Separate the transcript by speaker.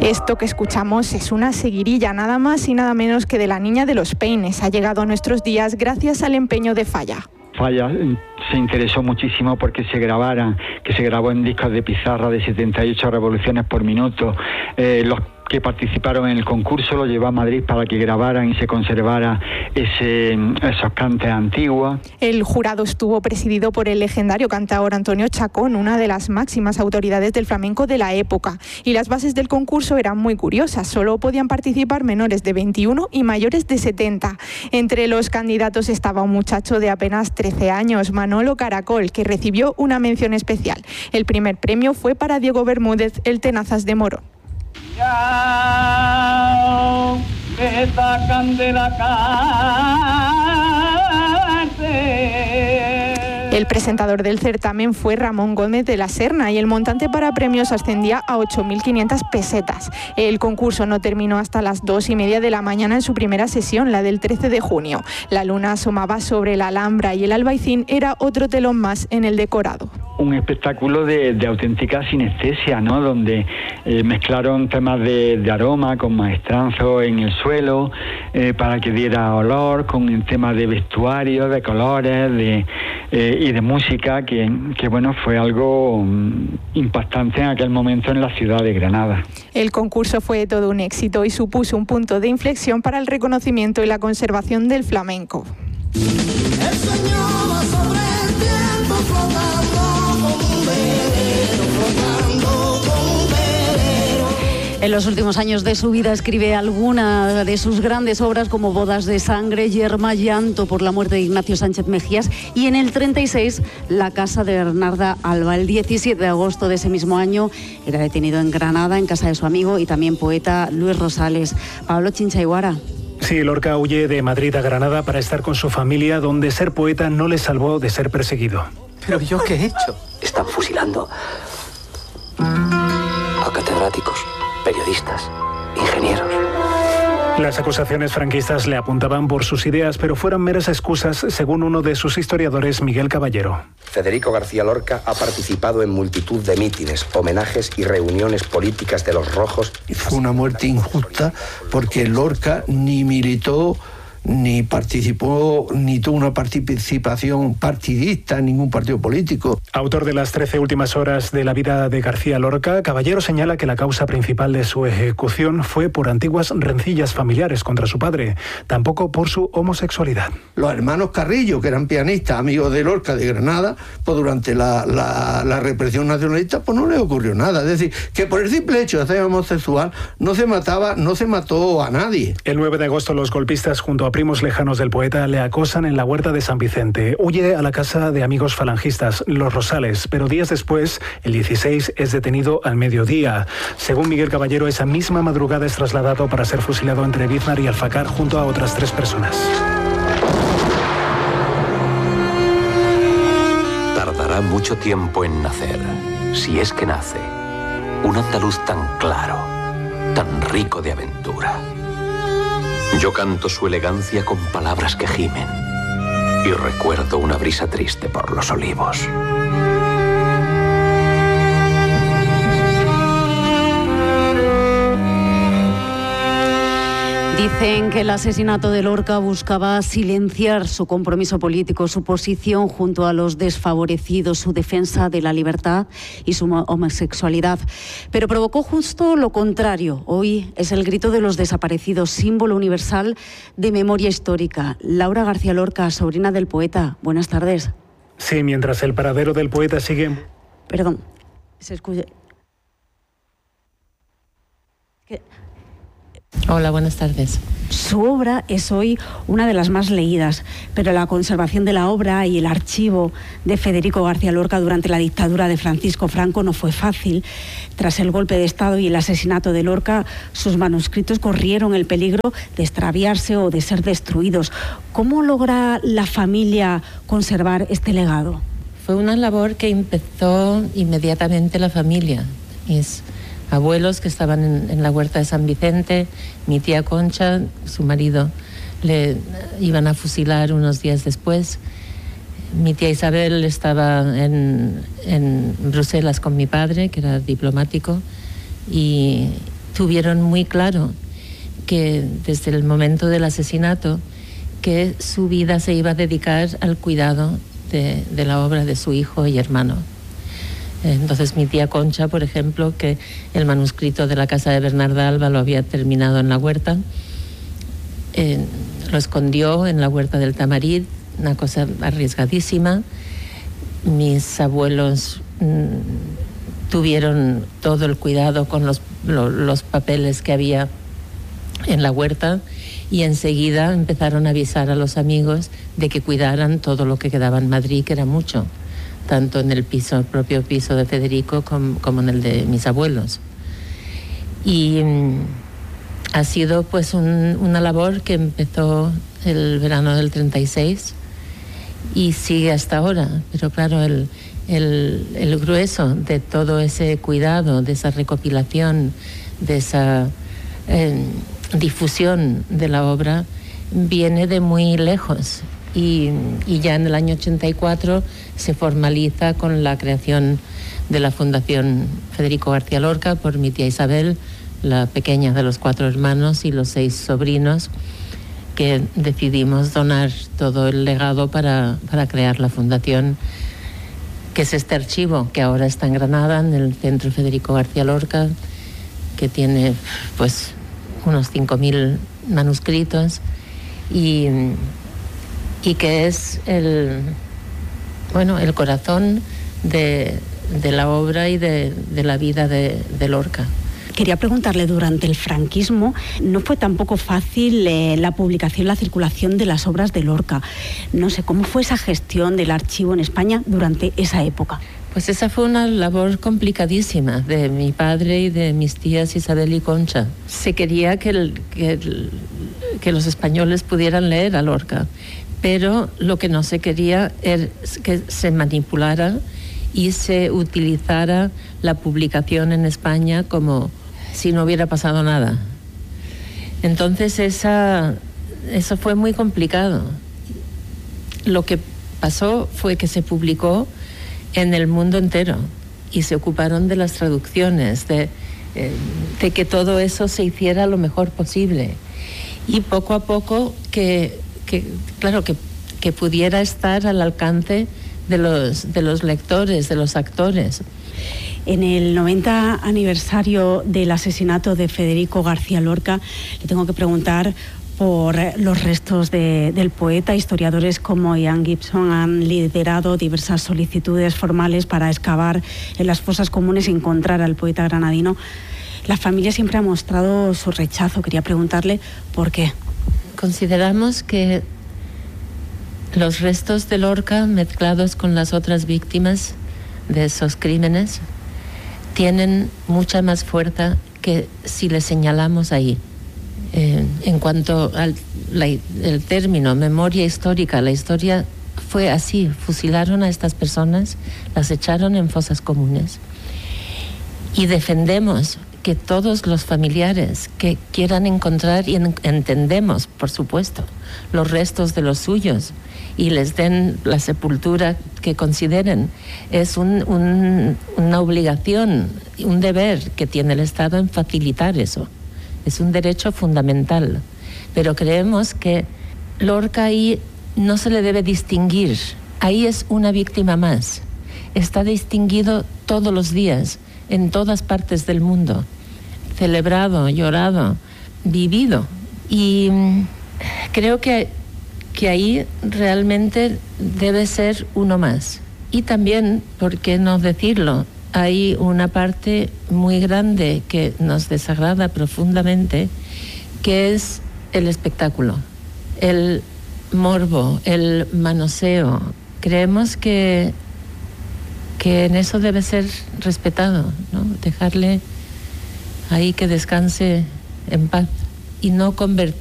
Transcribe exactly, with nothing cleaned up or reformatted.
Speaker 1: Esto que escuchamos es una seguirilla nada más y nada menos que de La Niña de los Peines. Ha llegado a nuestros días gracias al empeño de Falla.
Speaker 2: Falla se interesó muchísimo porque se grabara, que se grabó en discos de pizarra de setenta y ocho revoluciones por minuto. Eh, los que participaron en el concurso lo llevó a Madrid para que grabaran y se conservara ese, esos cantes antiguos.
Speaker 1: El jurado estuvo presidido por el legendario cantaor Antonio Chacón, una de las máximas autoridades del flamenco de la época. Y las bases del concurso eran muy curiosas. Solo podían participar menores de veintiuno y mayores de setenta. Entre los candidatos estaba un muchacho de apenas trece años, Manolo Caracol, que recibió una mención especial. El primer premio fue para Diego Bermúdez, el Tenazas de Morón.
Speaker 3: Ya me sacan de la cárcel.
Speaker 1: El presentador del certamen fue Ramón Gómez de la Serna y el montante para premios ascendía a ocho mil quinientas pesetas. El concurso no terminó hasta las dos y media de la mañana en su primera sesión, la del trece de junio. La luna asomaba sobre la Alhambra y el Albaicín era otro telón más en el decorado.
Speaker 2: Un espectáculo de, de auténtica sinestesia, ¿no? Donde eh, mezclaron temas de, de aroma con maestranzo en el suelo eh, para que diera olor, con el tema de vestuario, de colores de, eh, y de música, que, que bueno, fue algo um, impactante en aquel momento en la ciudad de Granada.
Speaker 1: El concurso fue todo un éxito y supuso un punto de inflexión para el reconocimiento y la conservación del flamenco.
Speaker 3: El sueño va sobre el tiempo flotando.
Speaker 4: En los últimos años de su vida escribe alguna de sus grandes obras como Bodas de Sangre, Yerma, Llanto por la muerte de Ignacio Sánchez Mejías y en el treinta y seis La casa de Bernarda Alba. El diecisiete de agosto de ese mismo año era detenido en Granada en casa de su amigo y también poeta Luis Rosales. Pablo Chinchaiguara.
Speaker 5: Sí, Lorca huye de Madrid a Granada para estar con su familia, donde ser poeta no le salvó de ser perseguido.
Speaker 6: ¿Pero yo qué he hecho?
Speaker 7: Están fusilando a catedráticos, periodistas, ingenieros.
Speaker 5: Las acusaciones franquistas le apuntaban por sus ideas, pero fueron meras excusas, según uno de sus historiadores, Miguel Caballero.
Speaker 8: Federico García Lorca ha participado en multitud de mítines, homenajes y reuniones políticas de los rojos.
Speaker 9: Fue una muerte injusta porque Lorca ni militó, ni participó, ni tuvo una participación partidista en ningún partido político.
Speaker 5: Autor de las trece últimas horas de la vida de García Lorca, Caballero señala que la causa principal de su ejecución fue por antiguas rencillas familiares contra su padre, tampoco por su homosexualidad.
Speaker 9: Los hermanos Carrillo, que eran pianistas, amigos de Lorca de Granada, pues durante la, la, la represión nacionalista, pues no les ocurrió nada. Es decir, que por el simple hecho de ser homosexual no se mataba, no se mató a nadie.
Speaker 5: El nueve de agosto los golpistas junto a primos lejanos del poeta le acosan en la huerta de San Vicente. Huye a la casa de amigos falangistas, los Rosales, pero días después, el dieciséis, es detenido al mediodía. Según Miguel Caballero, esa misma madrugada es trasladado para ser fusilado entre Biznar y Alfacar junto a otras tres personas.
Speaker 7: Tardará mucho tiempo en nacer, si es que nace, un andaluz tan claro, tan rico de aventura. Yo canto su elegancia con palabras que gimen y recuerdo una brisa triste por los olivos.
Speaker 4: Dicen que el asesinato de Lorca buscaba silenciar su compromiso político, su posición junto a los desfavorecidos, su defensa de la libertad y su homosexualidad. Pero provocó justo lo contrario. Hoy es el grito de los desaparecidos, símbolo universal de memoria histórica. Laura García Lorca, sobrina del poeta. Buenas tardes.
Speaker 5: Sí, mientras el paradero del poeta sigue...
Speaker 4: Perdón, se escucha... ¿Qué?
Speaker 10: Hola, buenas tardes.
Speaker 4: Su obra es hoy una de las más leídas, pero la conservación de la obra y el archivo de Federico García Lorca durante la dictadura de Francisco Franco no fue fácil. Tras el golpe de Estado y el asesinato de Lorca, sus manuscritos corrieron el peligro de extraviarse o de ser destruidos. ¿Cómo logra la familia conservar este legado?
Speaker 10: Fue una labor que empezó inmediatamente la familia. Mis abuelos que estaban en, en la huerta de San Vicente, mi tía Concha, su marido, le iban a fusilar unos días después. Mi tía Isabel estaba en, en Bruselas con mi padre, que era diplomático, y, tuvieron muy claro que desde el momento del asesinato que su vida se iba a dedicar al cuidado de, de la obra de su hijo y hermano. Entonces mi tía Concha, por ejemplo, que el manuscrito de la casa de Bernarda Alba lo había terminado en la huerta, eh, lo escondió en la huerta del Tamarit, una cosa arriesgadísima. Mis abuelos mmm, tuvieron todo el cuidado con los, lo, los papeles que había en la huerta y enseguida empezaron a avisar a los amigos de que cuidaran todo lo que quedaba en Madrid, que era mucho, tanto en el piso, el propio piso de Federico como, como en el de mis abuelos. Y mmm, ha sido pues un, una labor que empezó el verano del treinta y seis y sigue hasta ahora, pero claro, el, el, el grueso de todo ese cuidado, de esa recopilación, de esa eh, difusión de la obra viene de muy lejos y, y ya en el año ochenta y cuatro se formaliza con la creación de la Fundación Federico García Lorca por mi tía Isabel, la pequeña de los cuatro hermanos y los seis sobrinos, que decidimos donar todo el legado para, para crear la fundación, que es este archivo que ahora está en Granada, en el Centro Federico García Lorca, que tiene pues unos cinco mil manuscritos y, y que es el, bueno, el corazón de, de la obra y de, de la vida de, de Lorca.
Speaker 4: Quería preguntarle, durante el franquismo no fue tampoco fácil eh, la publicación, la circulación de las obras de Lorca. No sé, ¿cómo fue esa gestión del archivo en España durante esa época?
Speaker 10: Pues esa fue una labor complicadísima de mi padre y de mis tías Isabel y Concha. Se quería que, el, que, el, que los españoles pudieran leer a Lorca, pero lo que no se quería es que se manipulara y se utilizara la publicación en España como si no hubiera pasado nada. Entonces esa, eso fue muy complicado. Lo que pasó fue que se publicó en el mundo entero y se ocuparon de las traducciones, de, eh, de que todo eso se hiciera lo mejor posible. Y poco a poco que, que claro, que, que pudiera estar al alcance de los, de los lectores, de los actores.
Speaker 4: En el noventa aniversario del asesinato de Federico García Lorca, le tengo que preguntar por los restos de, del poeta. Historiadores como Ian Gibson han liderado diversas solicitudes formales para excavar en las fosas comunes y encontrar al poeta granadino. La familia siempre ha mostrado su rechazo. Quería preguntarle por qué.
Speaker 10: Consideramos que los restos de Lorca, mezclados con las otras víctimas de esos crímenes, tienen mucha más fuerza que si les señalamos ahí. Eh, en cuanto al la, el término memoria histórica, la historia fue así: fusilaron a estas personas, las echaron en fosas comunes. Y defendemos que todos los familiares que quieran encontrar, y en, entendemos, por supuesto, los restos de los suyos y les den la sepultura que consideren, es un, un, una obligación, un deber que tiene el Estado en facilitar eso. Es un derecho fundamental. Pero creemos que Lorca ahí no se le debe distinguir. Ahí es una víctima más. Está distinguido todos los días, en todas partes del mundo. Celebrado, llorado, vivido. Y creo que, que ahí realmente debe ser uno más. Y también, ¿por qué no decirlo?, hay una parte muy grande que nos desagrada profundamente, que es el espectáculo, el morbo, el manoseo. Creemos que, que en eso debe ser respetado, ¿no? Dejarle ahí que descanse en paz y no convertir